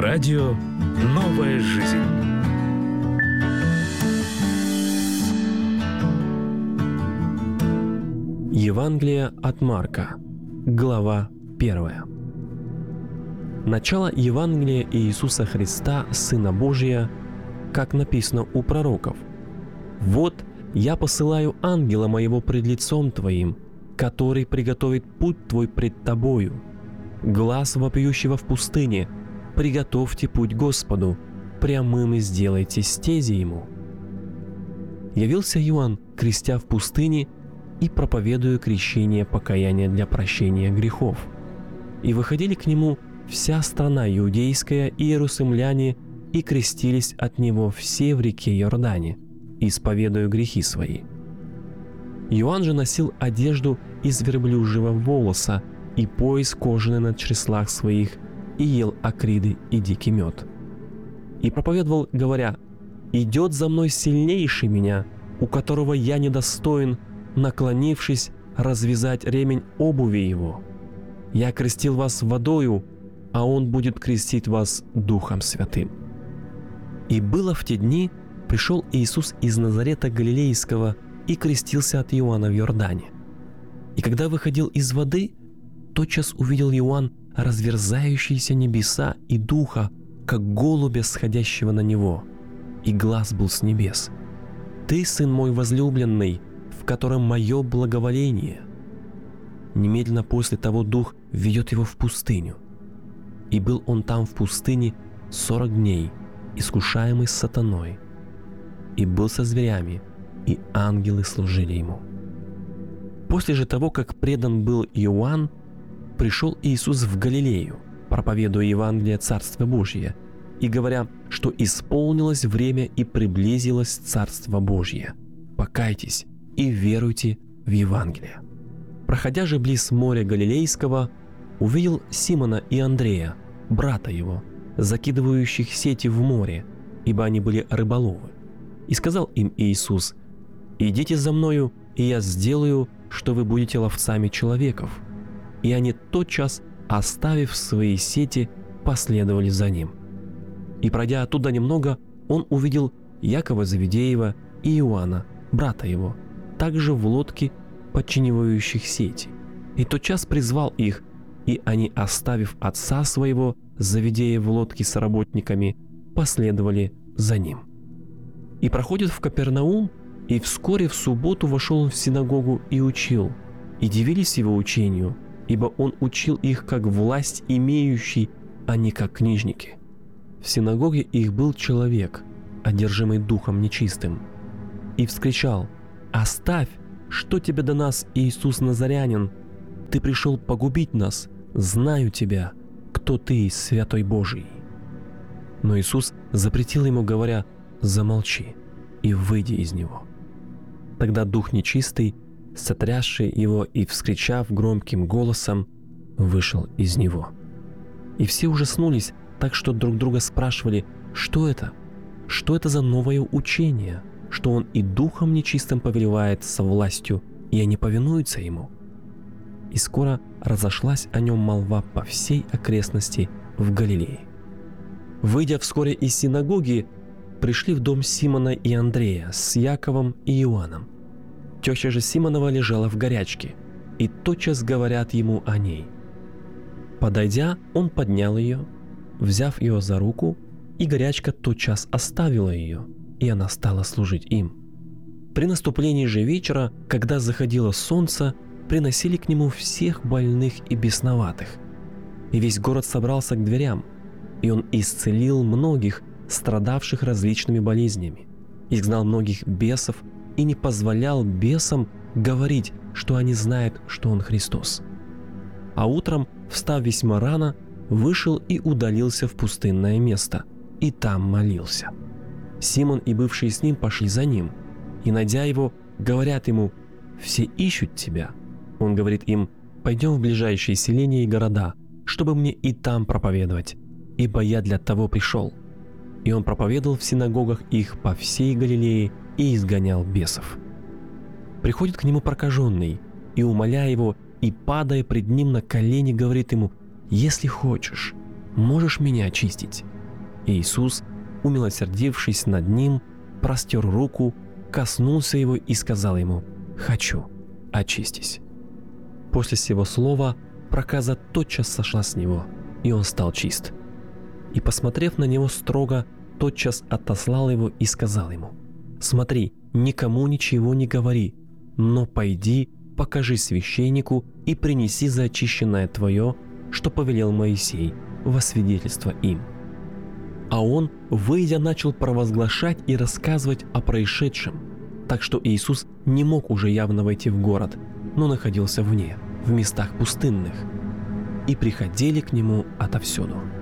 Радио «Новая жизнь». Евангелие от Марка, глава 1. Начало Евангелия Иисуса Христа, Сына Божия, как написано у пророков. «Вот я посылаю ангела моего пред лицом твоим, который приготовит путь твой пред тобою. Глас вопиющего в пустыне: приготовьте путь Господу, прямым и сделайте стези ему». Явился Иоанн, крестя в пустыне, и проповедуя крещение покаяния для прощения грехов. И выходили к нему вся страна иудейская и иерусалимляне, и крестились от него все в реке Иордане, исповедуя грехи свои. Иоанн же носил одежду из верблюжьего волоса и пояс кожаный на чреслах своих, и ел акриды и дикий мед. И проповедовал, говоря: «Идет за мной сильнейший меня, у которого я недостоин, наклонившись, развязать ремень обуви его. Я крестил вас водою, а он будет крестить вас Духом Святым». И было в те дни, пришел Иисус из Назарета Галилейского и крестился от Иоанна в Иордане. И когда выходил из воды, тотчас увидел Иоанн разверзающиеся небеса и Духа, как голубя, сходящего на него, и глас был с небес: «Ты, Сын мой возлюбленный, в котором мое благоволение». Немедленно после того Дух ведет его в пустыню. И был он там в пустыне 40 дней, искушаемый сатаной. И был со зверями, и ангелы служили ему. После же того, как предан был Иоанн, пришел Иисус в Галилею, проповедуя Евангелие Царства Божия, и говоря, что исполнилось время и приблизилось Царство Божье. Покайтесь и веруйте в Евангелие. Проходя же близ моря Галилейского, увидел Симона и Андрея, брата его, закидывающих сети в море, ибо они были рыболовы. И сказал им Иисус: «Идите за мною, и я сделаю, что вы будете ловцами человеков». И они тотчас, оставив свои сети, последовали за ним. И пройдя оттуда немного, он увидел Якова Завидеева и Иоанна, брата его, также в лодке, подчинивающих сети. И тотчас призвал их, и они, оставив отца своего, Завидея в лодке с работниками, последовали за ним. И проходит в Капернаум, и вскоре в субботу вошел он в синагогу и учил. И дивились его учению, ибо он учил их как власть имеющий, а не как книжники. В синагоге их был человек, одержимый духом нечистым, и вскричал: «Оставь! Что тебе до нас, Иисус Назарянин? Ты пришел погубить нас. Знаю тебя, кто ты, Святой Божий». Но Иисус запретил ему, говоря: «Замолчи и выйди из него». Тогда дух нечистый, сотрясший его и вскричав громким голосом, вышел из него. И все ужаснулись, так что друг друга спрашивали: «Что это? Что это за новое учение, что он и духом нечистым повелевает со властью, и они повинуются ему?» И скоро разошлась о нем молва по всей окрестности в Галилее. Выйдя вскоре из синагоги, пришли в дом Симона и Андрея с Яковом и Иоанном. Теща же Симонова лежала в горячке, и тотчас говорят ему о ней. Подойдя, он поднял ее, взяв ее за руку, и горячка тотчас оставила ее, и она стала служить им. При наступлении же вечера, когда заходило солнце, приносили к нему всех больных и бесноватых. И весь город собрался к дверям, и он исцелил многих, страдавших различными болезнями, изгнал многих бесов и не позволял бесам говорить, что они знают, что он Христос. А утром, встав весьма рано, вышел и удалился в пустынное место, и там молился. Симон и бывшие с ним пошли за ним, и, найдя его, говорят ему: «Все ищут тебя». Он говорит им: «Пойдем в ближайшие селения и города, чтобы мне и там проповедовать, ибо я для того пришел». И он проповедовал в синагогах их по всей Галилее и изгонял бесов. Приходит к нему прокаженный, и, умоляя его, и падая пред ним на колени, говорит ему: «Если хочешь, можешь меня очистить?» Иисус, умилосердившись над ним, простер руку, коснулся его и сказал ему: «Хочу, очистись». После сего слова проказа тотчас сошла с него, и он стал чист. И, посмотрев на него строго, тотчас отослал его и сказал ему: «Смотри, никому ничего не говори, но пойди, покажи священнику и принеси за очищенное твое, что повелел Моисей, во свидетельство им». А он, выйдя, начал провозглашать и рассказывать о происшедшем, так что Иисус не мог уже явно войти в город, но находился вне, в местах пустынных, и приходили к нему отовсюду.